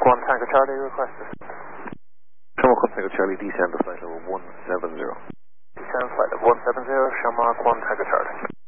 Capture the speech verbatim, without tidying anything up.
one Tango Charlie, request descent. Shamrock one Tango Charlie, descend to flight level one seven zero. Descend flight level one seven zero, Shamrock one Tango Charlie.